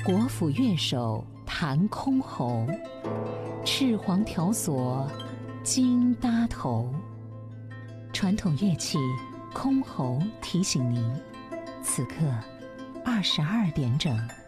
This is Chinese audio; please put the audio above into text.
国府乐手弹箜篌，赤黄条索金搭头。传统乐器箜篌提醒您，此刻22点整。